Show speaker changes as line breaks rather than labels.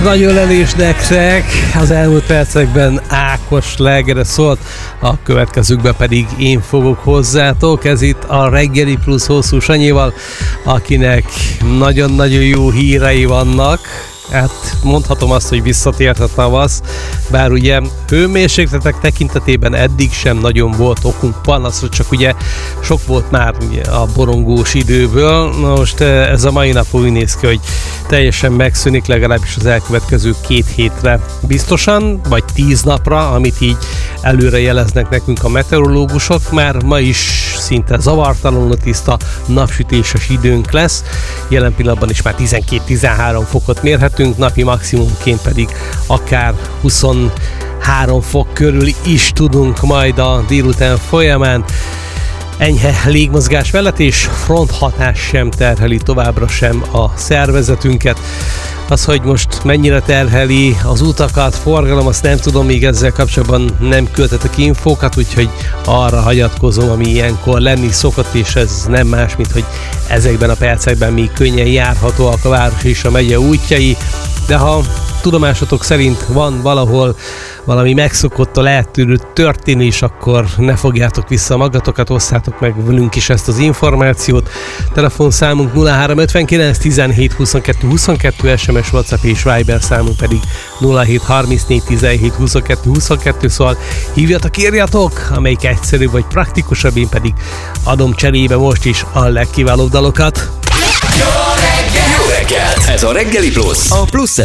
nagy ölelés nektek. Az elmúlt percekben Ákos Legere szólt, a következőkben pedig én fogok hozzátok. Ez itt a Reggeli Plusz Hosszú Sanyival, akinek nagyon-nagyon jó hírei vannak. Hát mondhatom azt, hogy visszatért a tavasz, bár ugye hőmérsékletek tekintetében eddig sem nagyon volt okunk panaszra, csak ugye sok volt már ugye a borongós időből. Na most ez a mai nap úgy néz ki, hogy teljesen megszűnik, legalábbis az elkövetkező 2 hétre biztosan, vagy 10 napra, amit így előre jeleznek nekünk a meteorológusok. Már ma is szinte zavartalanul tiszta napsütéses időnk lesz, jelen pillanatban is már 12-13 fokot mérhetünk, napi maximumként pedig akár 23 fok körül is tudunk majd a délután folyamán. Enyhe légmozgás mellett és fronthatás sem terheli továbbra sem a szervezetünket. Az, hogy most mennyire terheli az utakat, forgalom, azt nem tudom, még ezzel kapcsolatban nem küldtetek infókat, úgyhogy arra hagyatkozom, ami ilyenkor lenni szokott, és ez nem más, mint hogy ezekben a percekben még könnyen járhatóak a város és a megye útjai, de ha tudomásotok szerint van valahol valami megszokottól eltűnő történés, akkor ne fogjátok vissza magatokat, osszátok meg velünk is ezt az információt. Telefonszámunk 0359 17 22 22, SMS, WhatsApp és Viber számunk pedig 07 34 17 22 22, szóval hívjatok, írjatok, amelyik egyszerűbb vagy praktikusabb, én pedig adom cserébe most is a legkiválóbb dalokat.
Jó reggelt! Ez a Reggeli Plusz, a Plusz